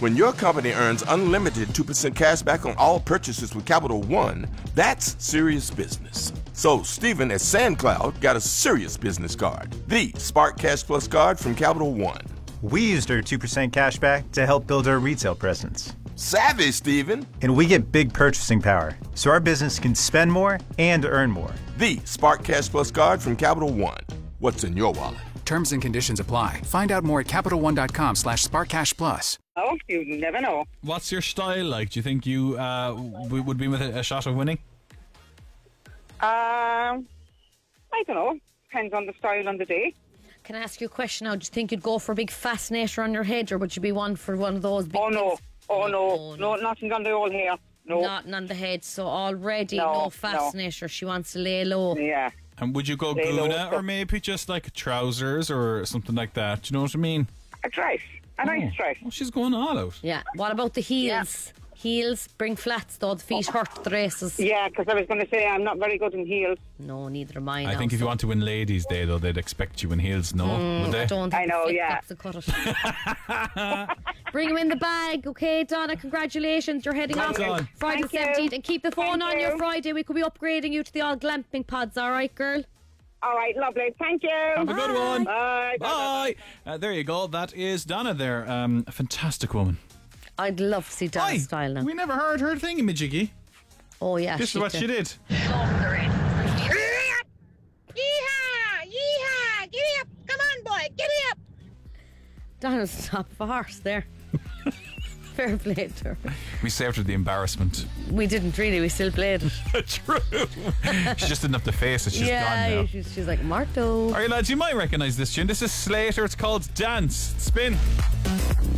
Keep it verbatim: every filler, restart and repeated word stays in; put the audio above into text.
When your company earns unlimited two percent cash back on all purchases with Capital One, that's serious business. So Stephen at SandCloud got a serious business card, the Spark Cash Plus card from Capital One. We used our two percent cash back to help build our retail presence. Savvy, Stephen. And we get big purchasing power, so our business can spend more and earn more. The Spark Cash Plus card from Capital One. What's in your wallet? Terms and conditions apply. Find out more at CapitalOne.com slash SparkCashPlus. Oh, you never know. What's your style like? Do you think you uh, w- would be with a, a shot of winning? Um, I don't know. Depends on the style on the day. Can I ask you a question now? Do you think you'd go for a big fascinator on your head, or would you be one for one of those big Oh, no. things? Oh, no. Oh, No, nothing on the old hair. No. Nothing on the head. So already No, no, no. fascinator. She wants to lay low. Yeah. And would you go Lay low Guna stuff. or maybe just like trousers or something like that? Do you know what I mean? A dress. A nice dress. Oh, she's going all out. Yeah. What about the heels? Heels, bring flats though. The feet hurt the races. Yeah, because I was going to say I'm not very good in heels. No, neither am I. I now, think if you so- want to win Ladies' Day, though, they'd expect you in heels, no? would they? I don't think I know, the yeah. flip-flops will cut it. Bring him in the bag, okay, Donna? Congratulations, you're heading Well off done. Friday Thank the you. seventeenth, and keep the phone Thank on you you. Friday. We could be upgrading you to the all glamping pods, all right, girl? All right, lovely. Thank you. Have a good one. Bye. Bye. Uh, there you go. That is Donna there. Um, a fantastic woman. I'd love to see Donna's Aye, style now. We never heard her thing, Majiggy. Oh yeah, This is what she did. Yeehaw! Yeehaw! Giddy up! Come on, boy! Giddy up! Donna's on top of a horse there. Fair play to her. We saved her the embarrassment. We didn't really, we still played it. True. She just didn't have to face it. She's yeah, gone now. she's, she's like, Marto. All right, lads, you might recognise this tune. This is Slater. It's called Dance. Spin.